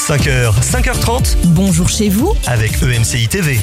5h, 5h30. Bonjour chez vous Avec EMCI TV.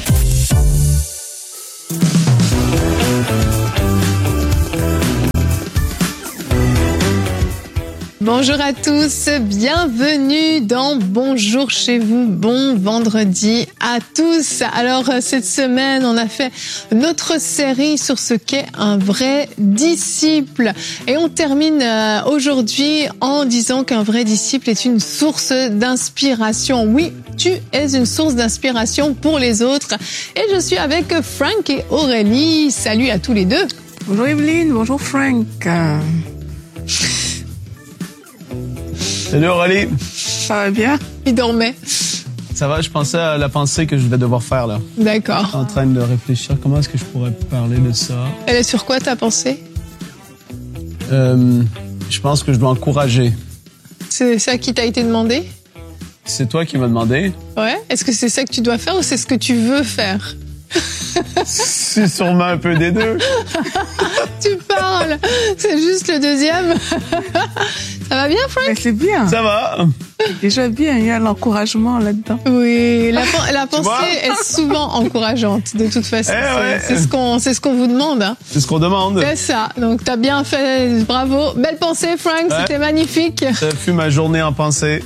Bonjour à tous, bienvenue dans Bonjour chez vous, bon vendredi à tous. Alors cette semaine, on a fait notre série sur ce qu'est un vrai disciple. Et on termine aujourd'hui en disant qu'un vrai disciple est une source d'inspiration. Oui, tu es une source d'inspiration pour les autres. Et je suis avec Frank et Aurélie. Salut à tous les deux. Bonjour Evelyne, bonjour Frank. Salut Aurélie. Ça va bien? Il dormait. Ça va, je pensais à la pensée que je vais devoir faire là. D'accord. Je suis en train de réfléchir, comment est-ce que je pourrais parler de ça? Elle est sur quoi ta pensée? Je pense que je dois encourager. C'est ça qui t'a été demandé? C'est toi qui m'as demandé? Ouais. Est-ce que c'est ça que tu dois faire ou c'est ce que tu veux faire? C'est sûrement un peu des deux. Tu parles. C'est juste le deuxième. Ça va bien, Frank? Mais c'est bien. Ça va? C'est déjà bien, il y a l'encouragement là-dedans. Oui, la pensée est souvent encourageante, de toute façon. Ouais. C'est ce qu'on vous demande. Hein. C'est ce qu'on demande. C'est ça. Donc, t'as bien fait. Bravo. Belle pensée, Frank. Ouais. C'était magnifique. Ça fut ma journée en pensée.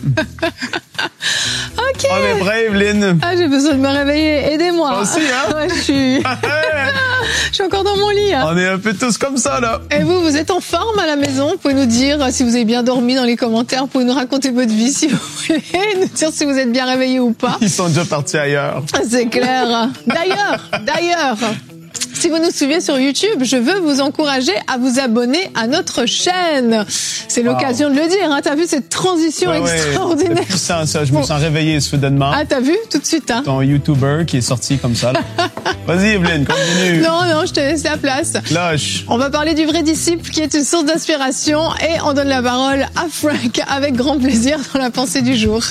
OK. On est prêts, Evelyne? Ah, j'ai besoin de me réveiller. Aidez-moi. Toi aussi, hein? Ouais, je suis encore dans mon lit. Hein. On est un peu tous comme ça, là. Et vous êtes en forme à la maison? Vous pouvez nous dire si vous avez bien dormi dans les commentaires. Vous pouvez nous raconter votre vie si vous voulez. Nous dire si vous êtes bien réveillé ou pas. Ils sont déjà partis ailleurs. C'est clair. D'ailleurs, si vous nous suivez sur YouTube, je veux vous encourager à vous abonner à notre chaîne. C'est l'occasion de le dire. Hein. T'as vu cette transition extraordinaire? C'est puissant, ça. Je me sens réveillé soudainement. Ah, t'as vu? Tout de suite. Hein. Ton YouTuber qui est sorti comme ça. Là. Vas-y, Evelyne, continue. Non, je te laisse la place. Lâche. On va parler du vrai disciple qui est une source d'inspiration et on donne la parole à Frank avec grand plaisir dans la pensée du jour.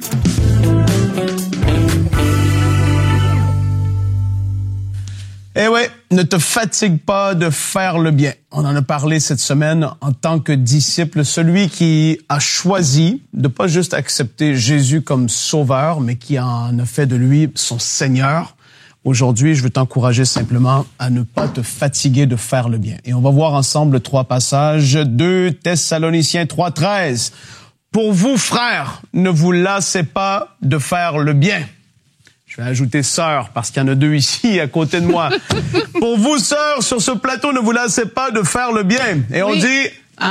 Eh ouais, ne te fatigue pas de faire le bien. On en a parlé cette semaine en tant que disciple, celui qui a choisi de pas juste accepter Jésus comme sauveur, mais qui en a fait de lui son Seigneur. Aujourd'hui, je veux t'encourager simplement à ne pas te fatiguer de faire le bien. Et on va voir ensemble 3 passages. 2 Thessaloniciens 3:13. Pour vous, frères, ne vous lassez pas de faire le bien. Je vais ajouter sœurs, parce qu'il y en a 2 ici, à côté de moi. Pour vous, sœurs, sur ce plateau, ne vous lassez pas de faire le bien. Et on dit...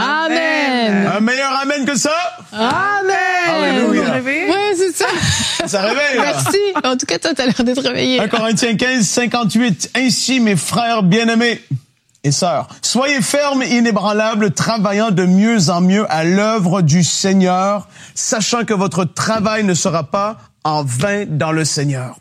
Amen. Un meilleur amen que ça? Amen. Alléluia. Ouais, c'est ça. Ça réveille, là. Merci. En tout cas, toi, t'as l'air d'être réveillé. 1 Corinthiens 15:58. Ainsi, mes frères bien-aimés et sœurs, soyez fermes et inébranlables, travaillant de mieux en mieux à l'œuvre du Seigneur, sachant que votre travail ne sera pas en vain dans le Seigneur.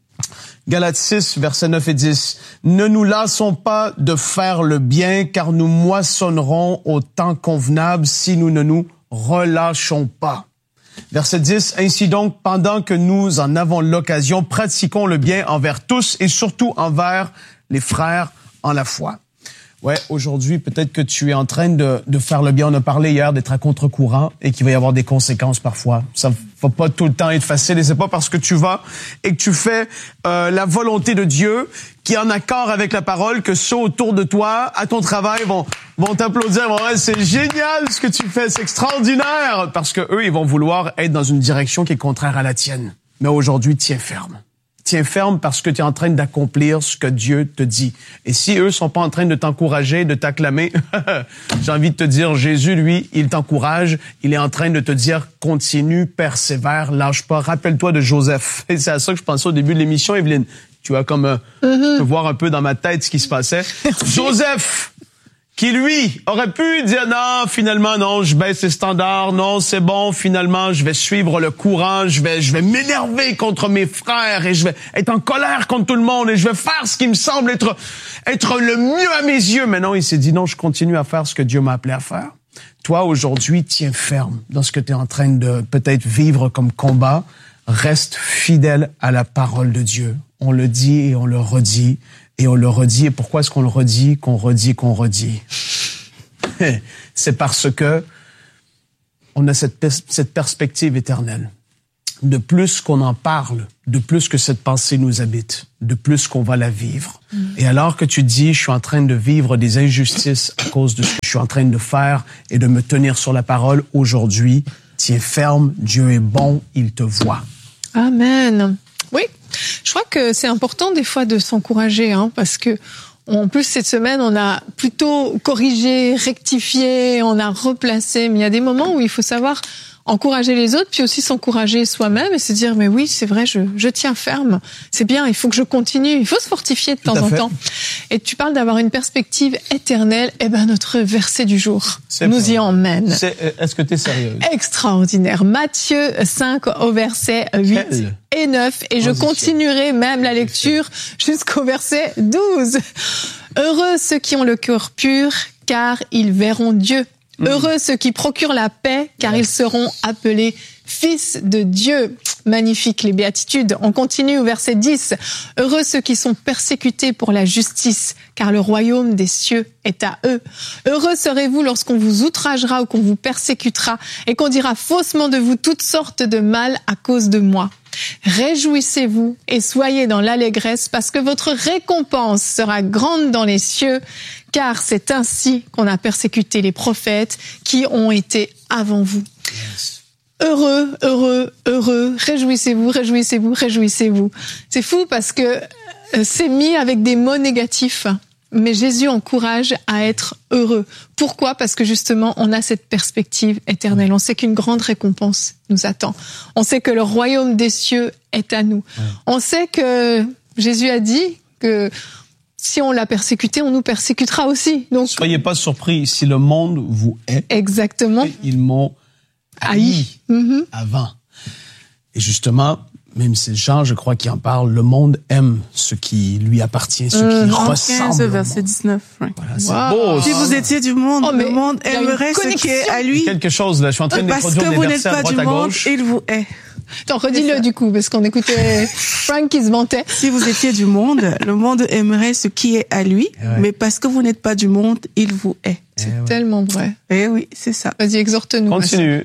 Galates 6, versets 9 et 10. Ne nous lassons pas de faire le bien, car nous moissonnerons au temps convenable si nous ne nous relâchons pas. Verset 10. Ainsi donc, pendant que nous en avons l'occasion, pratiquons le bien envers tous et surtout envers les frères en la foi. Ouais, aujourd'hui, peut-être que tu es en train de faire le bien. On a parlé hier d'être à contre-courant et qu'il va y avoir des conséquences parfois. Ça va pas tout le temps être facile et c'est pas parce que tu vas et que tu fais la volonté de Dieu qui est en accord avec la parole que ceux autour de toi, à ton travail, vont t'applaudir. Ouais, c'est génial ce que tu fais, c'est extraordinaire. Parce que eux, ils vont vouloir être dans une direction qui est contraire à la tienne. Mais aujourd'hui, tiens ferme. Tiens ferme parce que tu es en train d'accomplir ce que Dieu te dit. Et si eux sont pas en train de t'encourager, de t'acclamer, j'ai envie de te dire, Jésus, lui, il t'encourage. Il est en train de te dire, continue, persévère, lâche pas. Rappelle-toi de Joseph. Et c'est à ça que je pensais au début de l'émission, Evelyne. Tu vois, comme je peux voir un peu dans ma tête ce qui se passait. Joseph, qui lui aurait pu dire non, finalement non, je baisse les standards, non, c'est bon, finalement je vais suivre le courant, je vais m'énerver contre mes frères et je vais être en colère contre tout le monde et je vais faire ce qui me semble être le mieux à mes yeux. Mais non, il s'est dit non, je continue à faire ce que Dieu m'a appelé à faire. Toi, aujourd'hui, tiens ferme dans ce que tu es en train de peut-être vivre comme combat. Reste fidèle à la parole de Dieu. On le dit et on le redit. Et on le redit. Et pourquoi est-ce qu'on le redit, qu'on redit? C'est parce que on a cette perspective éternelle. de plus qu'on en parle, de plus que cette pensée nous habite, de plus qu'on va la vivre. Et alors que tu dis, je suis en train de vivre des injustices à cause de ce que je suis en train de faire et de me tenir sur la parole aujourd'hui, tiens ferme, Dieu est bon, il te voit. Amen. Oui, je crois que c'est important des fois de s'encourager, parce que en plus cette semaine, on a plutôt corrigé, rectifié, on a replacé, mais il y a des moments où il faut savoir encourager les autres, puis aussi s'encourager soi-même et se dire, mais oui, c'est vrai, je tiens ferme. C'est bien, il faut que je continue. Il faut se fortifier de temps en temps. Et tu parles d'avoir une perspective éternelle. Eh ben, notre verset du jour nous y emmène. Est-ce que tu es sérieuse? Extraordinaire. Matthieu 5 au verset 8 et 9. Et je continuerai même la lecture jusqu'au verset 12. Heureux ceux qui ont le cœur pur, car ils verront Dieu. Heureux ceux qui procurent la paix, car ils seront appelés fils de Dieu. Magnifique, les béatitudes. On continue au verset 10. Heureux ceux qui sont persécutés pour la justice, car le royaume des cieux est à eux. Heureux serez-vous lorsqu'on vous outragera ou qu'on vous persécutera et qu'on dira faussement de vous toutes sortes de mal à cause de moi. Réjouissez-vous et soyez dans l'allégresse parce que votre récompense sera grande dans les cieux, car c'est ainsi qu'on a persécuté les prophètes qui ont été avant vous. Yes. Heureux, heureux, heureux, réjouissez-vous, réjouissez-vous, réjouissez-vous. C'est fou parce que c'est mis avec des mots négatifs, mais Jésus encourage à être heureux. Pourquoi? Parce que justement, on a cette perspective éternelle. On sait qu'une grande récompense nous attend. On sait que le royaume des cieux est à nous. On sait que Jésus a dit que si on l'a persécuté, on nous persécutera aussi. Donc, soyez pas surpris si le monde vous hait. Exactement. Ils m'ont haï avant. Et justement, même c'est Jean, je crois, qui en parle, le monde aime ce qui lui appartient, ce qui ressemble. 15, verset 19. Voilà, c'est beau. Si vous étiez du monde, le monde aimerait ce qui est à lui. Quelque chose, là, je suis en train de produire des versets à droite à gauche. Il vous hait. Attends, redis-le du coup, parce qu'on écoutait Frank qui se vantait. Si vous étiez du monde, le monde aimerait ce qui est à lui, mais parce que vous n'êtes pas du monde, il vous hait. C'est tellement vrai. Eh oui, c'est ça. Vas-y, exhorte-nous. Continue.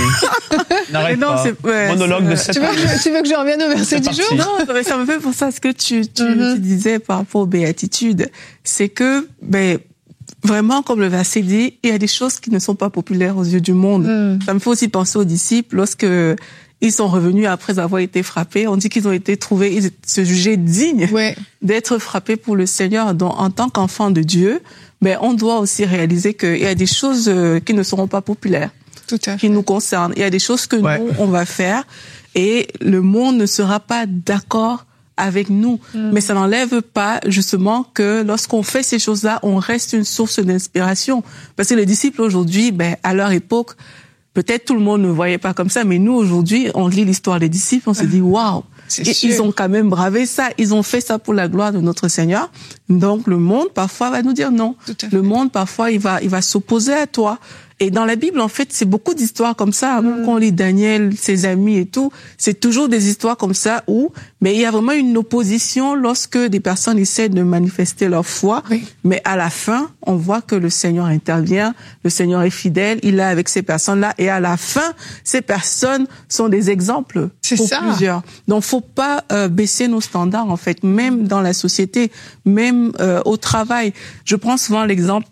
N'arrête pas. Monologue de 7 ans. Tu veux que je revienne au verset du jour? Non, mais ça me fait penser à ce que tu disais par rapport aux béatitudes. C'est que, vraiment, comme le verset dit, il y a des choses qui ne sont pas populaires aux yeux du monde. Ça me fait aussi penser aux disciples lorsque ils sont revenus après avoir été frappés. On dit qu'ils ont été trouvés, ils se jugeaient dignes d'être frappés pour le Seigneur. Donc, en tant qu'enfant de Dieu, on doit aussi réaliser qu'il y a des choses qui ne seront pas populaires, qui nous concernent. Il y a des choses que nous, on va faire et le monde ne sera pas d'accord avec nous. Mais ça n'enlève pas, justement, que lorsqu'on fait ces choses-là, on reste une source d'inspiration. Parce que les disciples aujourd'hui, à leur époque, peut-être tout le monde ne voyait pas comme ça, mais nous, aujourd'hui, on lit l'histoire des disciples, on se dit, waouh! Ils ont quand même bravé ça, ils ont fait ça pour la gloire de notre Seigneur. Donc, le monde, parfois, va nous dire non. Le monde, parfois, il va s'opposer à toi. Et dans la Bible, en fait, c'est beaucoup d'histoires comme ça. Même quand on lit Daniel, ses amis et tout, c'est toujours des histoires comme ça où, il y a vraiment une opposition lorsque des personnes essaient de manifester leur foi. Mais à la fin, on voit que le Seigneur intervient, le Seigneur est fidèle, il est avec ces personnes-là. Et à la fin, ces personnes sont des exemples pour plusieurs. Donc, faut pas baisser nos standards, en fait, même dans la société, même au travail. Je prends souvent l'exemple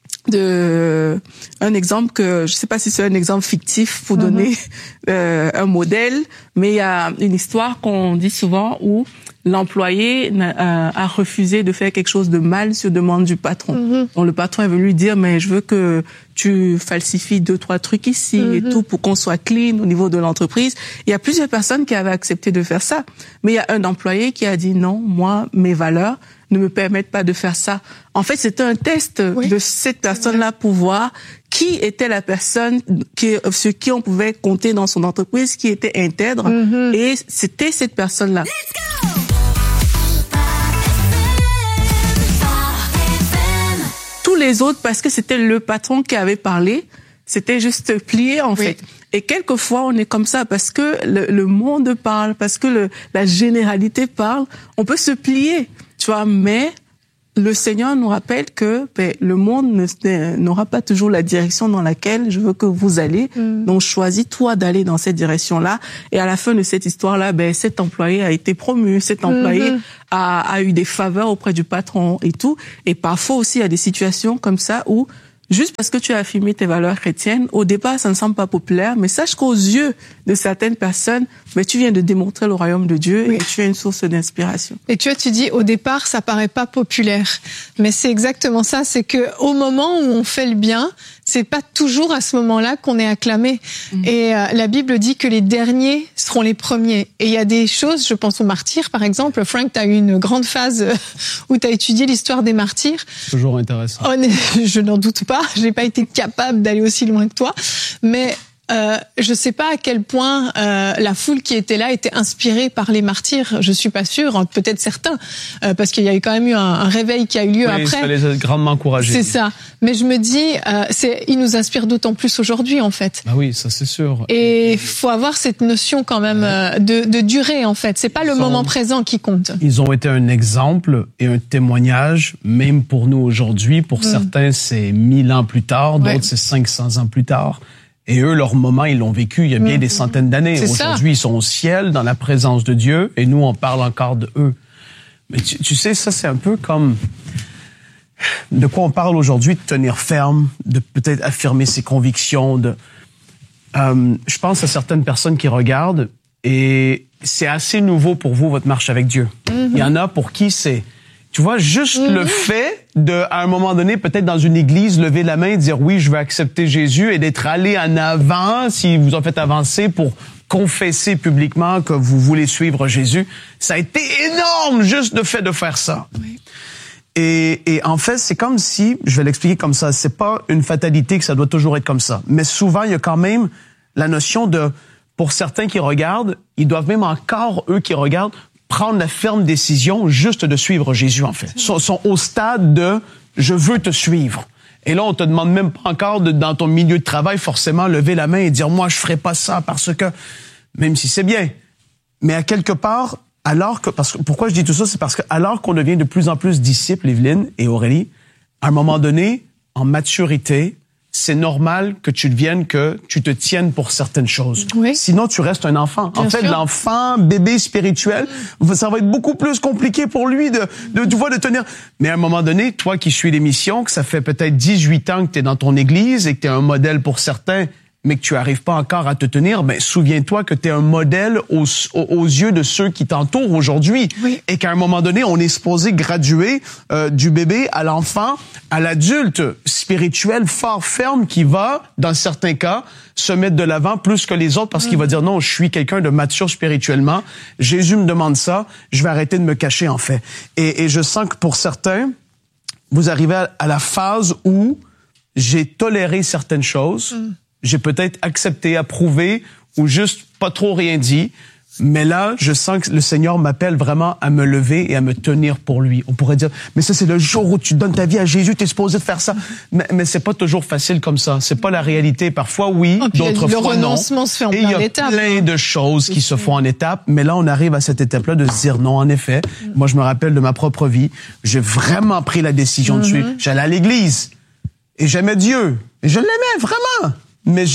un exemple que je sais pas si c'est un exemple fictif pour donner un modèle, mais il y a une histoire qu'on dit souvent où l'employé a refusé de faire quelque chose de mal sur demande du patron. Donc le patron est venu lui dire mais je veux que tu falsifies 2-3 trucs ici et tout pour qu'on soit clean au niveau de l'entreprise. Il y a plusieurs personnes qui avaient accepté de faire ça, mais il y a un employé qui a dit non, moi mes valeurs ne me permettent pas de faire ça. En fait, c'était un test de cette personne-là pour voir qui était la personne sur qui on pouvait compter dans son entreprise, qui était intègre, et c'était cette personne-là. Tous les autres, parce que c'était le patron qui avait parlé, c'était juste plié en fait. Et quelquefois, on est comme ça parce que le monde parle, parce que la généralité parle. On peut se plier, tu vois, mais le Seigneur nous rappelle que le monde n'aura pas toujours la direction dans laquelle je veux que vous allez. Donc, choisis toi d'aller dans cette direction-là. Et à la fin de cette histoire-là, cet employé a été promu, cet employé a eu des faveurs auprès du patron et tout. Et parfois aussi, il y a des situations comme ça où juste parce que tu as affirmé tes valeurs chrétiennes, au départ, ça ne semble pas populaire, mais sache qu'aux yeux de certaines personnes, tu viens de démontrer le royaume de Dieu et tu es une source d'inspiration. Et tu vois, tu dis, au départ, ça paraît pas populaire. Mais c'est exactement ça, c'est que au moment où on fait le bien, c'est pas toujours à ce moment-là qu'on est acclamé. Et la Bible dit que les derniers seront les premiers. Et il y a des choses, je pense aux martyrs, par exemple. Frank, tu as eu une grande phase où tu as étudié l'histoire des martyrs. Toujours intéressant. Je n'en doute pas. J'ai pas été capable d'aller aussi loin que toi. Mais je sais pas à quel point la foule qui était là était inspirée par les martyrs. Je suis pas sûre, peut-être certains, parce qu'il y a eu quand même eu un réveil qui a eu lieu après. Ça les a grandement encouragés. C'est ça. Mais je me dis, ils nous inspirent d'autant plus aujourd'hui, en fait. Ah oui, ça c'est sûr. Et faut avoir cette notion quand même de durée, en fait. C'est pas le moment présent qui compte. Ils ont été un exemple et un témoignage, même pour nous aujourd'hui. Pour certains, c'est 1000 ans plus tard, d'autres c'est 500 ans plus tard. Et eux, leur moment, ils l'ont vécu il y a bien des centaines d'années. Aujourd'hui, ils sont au ciel, dans la présence de Dieu, et nous, on parle encore de eux. Mais tu sais, ça, c'est un peu comme... De quoi on parle aujourd'hui? De tenir ferme, de peut-être affirmer ses convictions. Je pense à certaines personnes qui regardent, et c'est assez nouveau pour vous, votre marche avec Dieu. Il y en a pour qui c'est... Tu vois, juste le fait de, à un moment donné, peut-être dans une église, lever la main et dire oui, je veux accepter Jésus et d'être allé en avant, si vous en faites avancer pour confesser publiquement que vous voulez suivre Jésus. Ça a été énorme, juste le fait de faire ça. Oui. Et en fait, c'est comme si, je vais l'expliquer comme ça, c'est pas une fatalité que ça doit toujours être comme ça. Mais souvent, il y a quand même la notion de, pour certains qui regardent, ils doivent même encore, eux qui regardent, prendre la ferme décision juste de suivre Jésus, en fait. Ils sont au stade de « je veux te suivre ». Et là, on te demande même pas encore, dans ton milieu de travail, forcément, lever la main et dire « moi, je ferai pas ça parce que… » Même si c'est bien. Mais à quelque part, pourquoi je dis tout ça, c'est parce que alors qu'on devient de plus en plus disciples, Evelyne et Aurélie, à un moment donné, en maturité, c'est normal que tu te tiennes pour certaines choses. Oui. Sinon, tu restes un enfant. Bien sûr. L'enfant, bébé spirituel, ça va être beaucoup plus compliqué pour lui de tenir. Mais à un moment donné, toi qui suis l'émission, que ça fait peut-être 18 ans que tu es dans ton église et que tu es un modèle pour certains, mais que tu arrives pas encore à te tenir, souviens-toi que tu es un modèle aux yeux de ceux qui t'entourent aujourd'hui. Oui. Et qu'à un moment donné, on est supposé graduer du bébé à l'enfant, à l'adulte spirituel fort ferme qui va, dans certains cas, se mettre de l'avant plus que les autres parce qu'il va dire non, je suis quelqu'un de mature spirituellement. Jésus me demande ça, je vais arrêter de me cacher en fait. Et je sens que pour certains, vous arrivez à la phase où j'ai toléré certaines choses. J'ai peut-être accepté, approuvé ou juste pas trop rien dit. Mais là, je sens que le Seigneur m'appelle vraiment à me lever et à me tenir pour lui. On pourrait dire, mais ça, c'est le jour où tu donnes ta vie à Jésus, t'es supposé de faire ça. Mais c'est pas toujours facile comme ça. C'est pas la réalité. Parfois, oui, d'autres fois, non. Se fait en et il y a plein de choses qui se font en étapes. Mais là, on arrive à cette étape-là de se dire, non, en effet, moi, je me rappelle de ma propre vie. J'ai vraiment pris la décision de suivre. J'allais à l'église et j'aimais Dieu. Et je l'aimais vraiment. Mais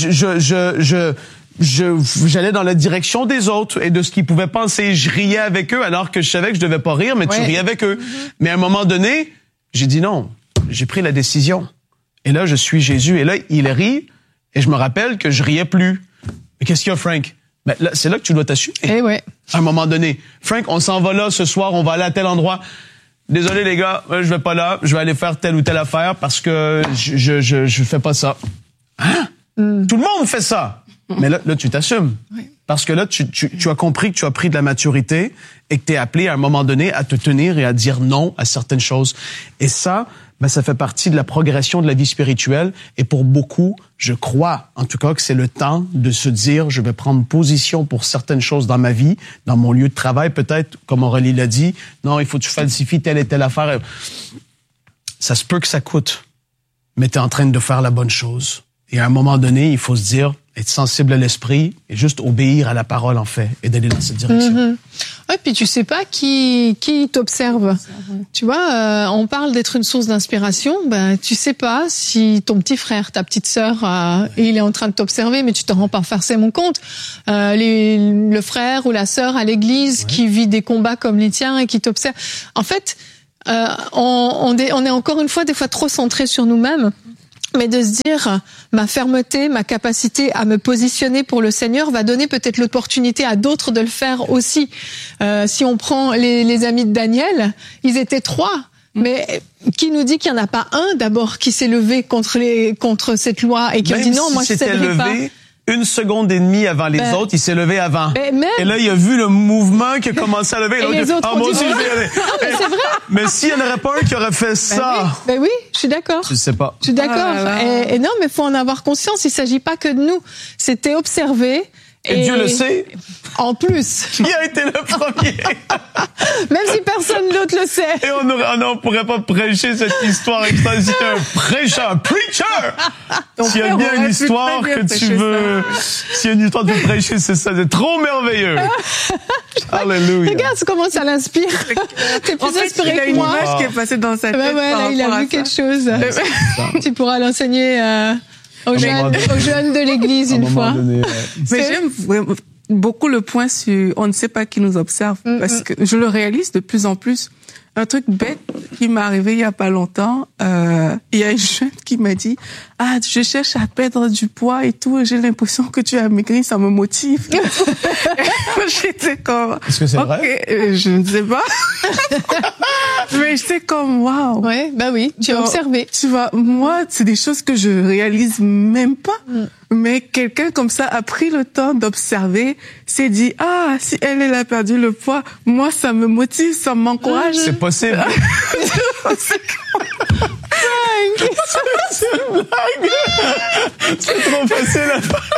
j'allais dans la direction des autres et de ce qu'ils pouvaient penser. Je riais avec eux alors que je savais que je devais pas rire, mais tu riais avec eux. Mais à un moment donné, j'ai dit non. J'ai pris la décision. Et là, je suis Jésus. Et là, il rit. Et je me rappelle que je riais plus. Mais qu'est-ce qu'il y a, Frank? Là, c'est là que tu dois t'assumer. Eh ouais. À un moment donné. Frank, on s'en va là ce soir. On va aller à tel endroit. Désolé, les gars. Je vais pas là. Je vais aller faire telle ou telle affaire parce que je fais pas ça. Hein? Tout le monde fait ça. Mais là tu t'assumes. Oui. Parce que là, tu as compris que tu as pris de la maturité et que tu es appelé à un moment donné à te tenir et à dire non à certaines choses. Et ça, ça fait partie de la progression de la vie spirituelle. Et pour beaucoup, je crois, en tout cas, que c'est le temps de se dire, je vais prendre position pour certaines choses dans ma vie, dans mon lieu de travail, peut-être, comme Aurélie l'a dit. Non, il faut que tu falsifies telle et telle affaire. Ça se peut que ça coûte, mais tu es en train de faire la bonne chose. Et à un moment donné, il faut se dire, être sensible à l'esprit et juste obéir à la parole, en fait, et d'aller dans cette direction. Ouais, puis tu sais pas qui t'observe. Tu vois, on parle d'être une source d'inspiration. Ben, tu sais pas si ton petit frère, ta petite sœur, il est en train de t'observer, mais tu te rends pas forcément compte. Le frère ou la sœur à l'église qui vit des combats comme les tiens et qui t'observe. En fait, on est encore une fois des fois trop centré sur nous-mêmes. Mais de se dire, ma fermeté, ma capacité à me positionner pour le Seigneur va donner peut-être l'opportunité à d'autres de le faire aussi. Si on prend les amis de Daniel, ils étaient 3. Mais qui nous dit qu'il n'y en a pas un d'abord qui s'est levé contre cette loi et qui a dit non, moi je ne céderai pas. 1 seconde et demie avant les autres, il s'est levé avant. Et là, il a vu le mouvement qui a commencé à lever. Et les autres ont dit c'est vrai. Mais s'il n'y en aurait pas un qui aurait fait ça. Ben oui, je suis d'accord. Je sais pas. Je suis d'accord. Et non, mais il faut en avoir conscience. Il ne s'agit pas que de nous. C'était observé. Et Dieu le sait. En plus. Qui a été le premier? Même si personne d'autre le sait. Et on pourrait pas prêcher cette histoire extra. Si t'es un prêcheur, un preacher! S'il y a bien une histoire que tu veux, s'il y a une histoire que tu veux prêcher, c'est ça. C'est trop merveilleux. Alléluia. Regarde comment ça l'inspire. T'es plus inspiré que moi. Il y a une image qui est passée dans sa tête. Là, il a vu quelque chose. Tu pourras l'enseigner, aux jeunes de l'église une fois. Mais j'aime vraiment beaucoup le point sur on ne sait pas qui nous observe parce que je le réalise de plus en plus. Un truc bête qui m'est arrivé il y a pas longtemps, il y a une jeune qui m'a dit je cherche à perdre du poids et tout, et j'ai l'impression que tu as maigri, ça me motive. J'étais comme est-ce que c'est vrai? Je ne sais pas. Mais j'étais comme waouh. Ouais, bah oui, tu as observé. Tu vois, moi, c'est des choses que je réalise même pas. Mais quelqu'un comme ça a pris le temps d'observer, s'est dit si elle a perdu le poids, moi ça me motive, ça m'encourage. C'est possible. C'est une blague. C'est trop facile à faire.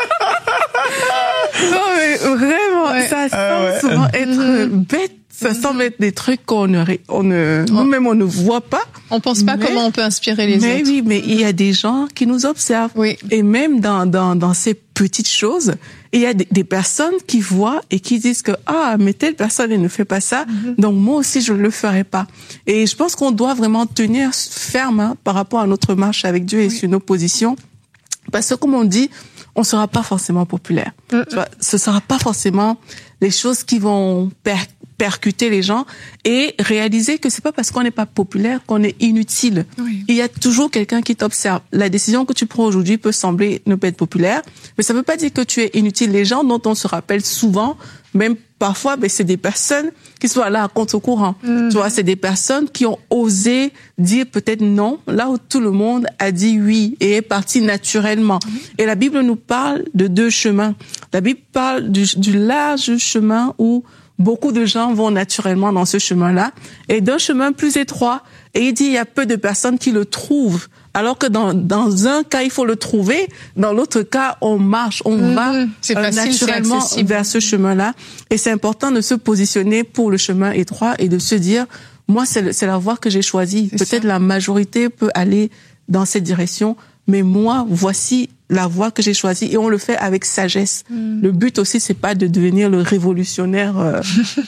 Non mais vraiment, ça semble souvent être bête. Ça semble être des trucs nous-mêmes on ne voit pas. On pense pas comment on peut inspirer les autres. Mais oui, mais il y a des gens qui nous observent. Oui. Et même dans ces petites choses, il y a des personnes qui voient et qui disent que mais telle personne elle ne fait pas ça, donc moi aussi je ne le ferai pas. Et je pense qu'on doit vraiment tenir ferme par rapport à notre marche avec Dieu et sur nos positions, parce que comme on dit, on sera pas forcément populaire. Tu vois, ce sera pas forcément les choses qui vont percuter les gens, et réaliser que c'est pas parce qu'on n'est pas populaire qu'on est inutile. Oui. Il y a toujours quelqu'un qui t'observe. La décision que tu prends aujourd'hui peut sembler ne pas être populaire, mais ça veut pas dire que tu es inutile. Les gens dont on se rappelle souvent, même parfois, c'est des personnes qui sont là à contre-courant. Tu vois, c'est des personnes qui ont osé dire peut-être non, là où tout le monde a dit oui et est parti naturellement. Et la Bible nous parle de 2 chemins. La Bible parle du large chemin où beaucoup de gens vont naturellement dans ce chemin-là, et d'un chemin plus étroit. Et il dit, il y a peu de personnes qui le trouvent. Alors que dans un cas, il faut le trouver. Dans l'autre cas, on marche, on va naturellement vers ce chemin-là. Et c'est important de se positionner pour le chemin étroit et de se dire, moi, c'est la voie que j'ai choisie. Peut-être la majorité peut aller dans cette direction, mais moi, voici la voie que j'ai choisie, et on le fait avec sagesse. Le but aussi, c'est pas de devenir le révolutionnaire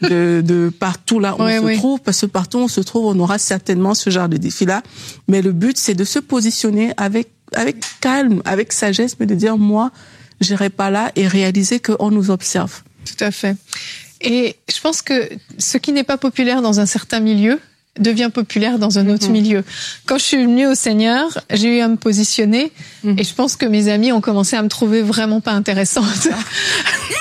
de partout là où on se trouve, parce que partout où on se trouve, on aura certainement ce genre de défi-là. Mais le but, c'est de se positionner avec calme, avec sagesse, mais de dire, moi, j'irai pas là, et réaliser qu'on nous observe. Tout à fait. Et je pense que ce qui n'est pas populaire dans un certain milieu devient populaire dans un autre milieu. Quand je suis venue au Seigneur, j'ai eu à me positionner, et je pense que mes amis ont commencé à me trouver vraiment pas intéressante.